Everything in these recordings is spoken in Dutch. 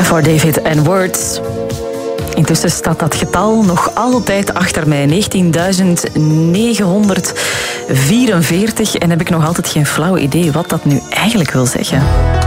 For David and Words. Intussen staat dat getal nog altijd achter mij. 19.944. En heb ik nog altijd geen flauw idee wat dat nu eigenlijk wil zeggen.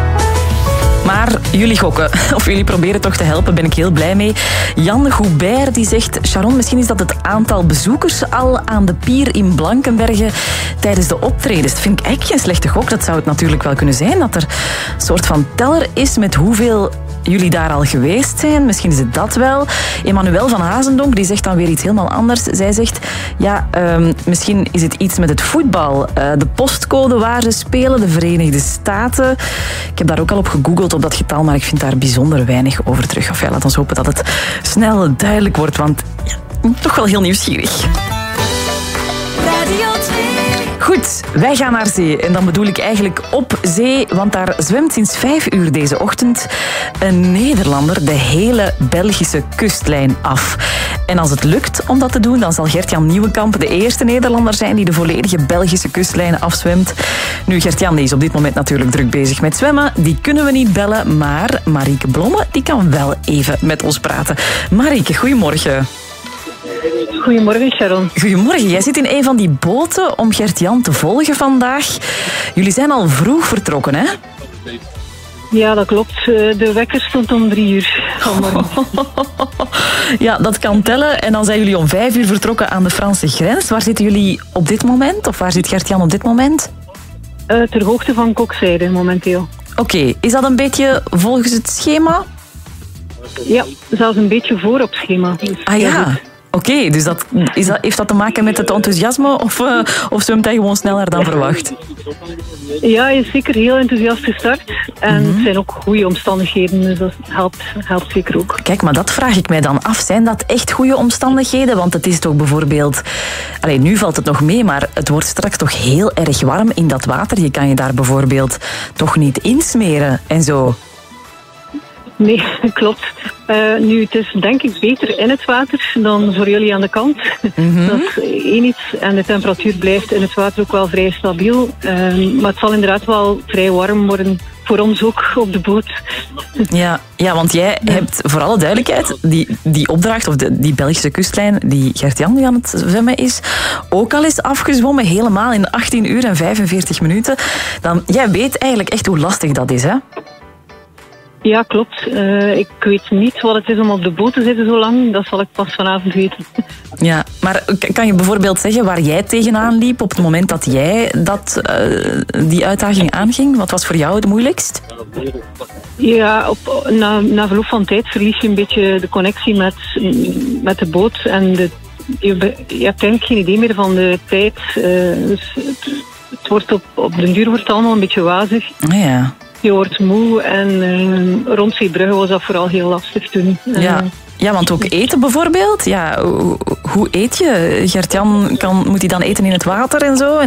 Maar jullie gokken, of jullie proberen toch te helpen, ben ik heel blij mee. Jan Goubert die zegt: Sharon, misschien is dat het aantal bezoekers al aan de pier in Blankenberge tijdens de optredens. Dat vind ik eigenlijk geen slechte gok. Dat zou het natuurlijk wel kunnen zijn, dat er een soort van teller is met hoeveel jullie daar al geweest zijn. Misschien is het dat wel. Emmanuel van Hazendonk die zegt dan weer iets helemaal anders. Zij zegt, ja, misschien is het iets met het voetbal. De postcode waar ze spelen, de Verenigde Staten. Ik heb daar ook al op gegoogeld op dat getal, maar ik vind daar bijzonder weinig over terug. Of ja, laat ons hopen dat het snel duidelijk wordt, want ja, toch wel heel nieuwsgierig. Radio 2. Goed, wij gaan naar zee. En dan bedoel ik eigenlijk op zee, want daar zwemt sinds 5 uur deze ochtend een Nederlander de hele Belgische kustlijn af. En als het lukt om dat te doen, dan zal Gert-Jan Nieuwenkamp de eerste Nederlander zijn die de volledige Belgische kustlijn afzwemt. Nu, Gert-Jan is op dit moment natuurlijk druk bezig met zwemmen. Die kunnen we niet bellen, maar Marieke Blomme die kan wel even met ons praten. Marieke, goedemorgen. Goedemorgen, Sharon. Goedemorgen. Jij zit in een van die boten om Gert-Jan te volgen vandaag. Jullie zijn al vroeg vertrokken, hè? Ja, dat klopt. De wekker stond om 3 uur vanmorgen. Ja, dat kan tellen. En dan zijn jullie om 5 uur vertrokken aan de Franse grens. Waar zitten jullie op dit moment? Of waar zit Gert-Jan op dit moment? Ter hoogte van Kokzijde momenteel. Oké. Is dat een beetje volgens het schema? Ja, zelfs een beetje voor op schema. Dus ah ja. Oké, dus heeft dat te maken met het enthousiasme of zwemt hij gewoon sneller dan verwacht? Ja, hij is zeker heel enthousiast gestart. En het zijn ook goede omstandigheden, dus dat helpt zeker ook. Kijk, maar dat vraag ik mij dan af. Zijn dat echt goede omstandigheden? Want het is toch bijvoorbeeld... nu valt het nog mee, maar het wordt straks toch heel erg warm in dat water. Je kan je daar bijvoorbeeld toch niet insmeren en zo. Nee, klopt. Nu, het is denk ik beter in het water dan voor jullie aan de kant. Dat is één iets. En de temperatuur blijft in het water ook wel vrij stabiel. Maar het zal inderdaad wel vrij warm worden. Voor ons ook op de boot. Ja, want jij hebt voor alle duidelijkheid die opdracht, of die Belgische kustlijn die Gert-Jan nu aan het zwemmen is, ook al is afgezwommen, helemaal in 18 uur en 45 minuten. Dan, jij weet eigenlijk echt hoe lastig dat is, hè? Ja, klopt. Ik weet niet wat het is om op de boot te zitten zo lang. Dat zal ik pas vanavond weten. Ja, maar kan je bijvoorbeeld zeggen waar jij tegenaan liep op het moment dat jij die uitdaging aanging? Wat was voor jou het moeilijkst? Ja, na verloop van tijd verlies je een beetje de connectie met de boot. En je hebt eigenlijk geen idee meer van de tijd. Dus het wordt op den duur wordt het allemaal een beetje wazig. Ja. Je wordt moe en rond Zeebrugge was dat vooral heel lastig toen. Ja, want ook eten bijvoorbeeld. Ja, hoe eet je? Gert-Jan, moet hij dan eten in het water en zo?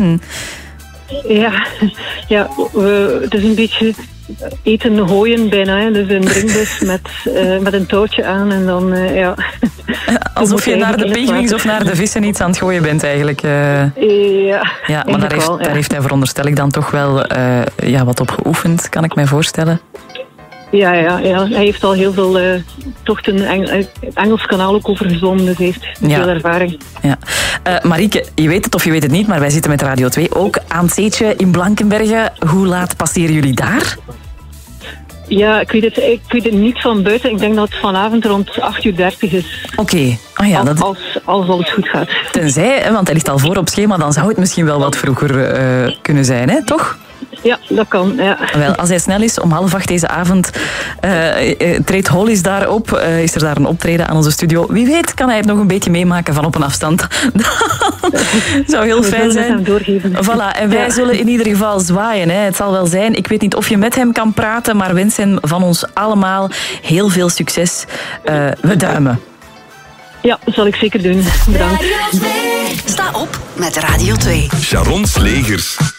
Ja, het is een beetje eten gooien bijna. Hè. Dus een drinkbus met een touwtje aan en dan, alsof je naar de pinguïns of naar de vissen iets aan het gooien bent eigenlijk. Ja, maar daar heeft hij veronderstel ik dan toch wel wat op geoefend, kan ik mij voorstellen. Ja. Hij heeft al heel veel tochten het Engels kanaal ook overgezwommen, dus hij heeft veel ervaring. Ja. Marieke, je weet het of je weet het niet, maar wij zitten met Radio 2 ook aan het zeetje in Blankenberge. Hoe laat passeren jullie daar? Ja, ik weet het niet van buiten. Ik denk dat het vanavond rond 8:30 is. Oké. Als alles goed gaat. Tenzij, want hij ligt al voor op schema, dan zou het misschien wel wat vroeger kunnen zijn, hè? Toch? Ja, dat kan, ja. Wel, als hij snel is, om 7:30 deze avond treedt Hollis daar op. Is er daar een optreden aan onze studio. Wie weet kan hij het nog een beetje meemaken van op een afstand. Dat zou heel fijn zijn. Hem doorgeven. Voilà, en wij zullen in ieder geval zwaaien. Hè. Het zal wel zijn. Ik weet niet of je met hem kan praten, maar wens hem van ons allemaal heel veel succes. We duimen. Ja, dat zal ik zeker doen. Bedankt. Sta op met Radio 2. Sharon Slegers.